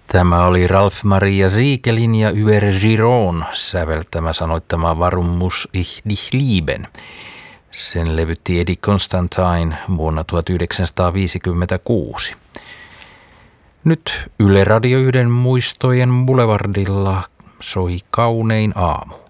Tämä oli Ralf Maria Siegelin ja Uwe Giron säveltämä sanoittama Warum muss ich dich lieben. Sen levytti Eddie Constantine vuonna 1956. Nyt Yle Radio 1 muistojen boulevardilla soi Kaunein aamu.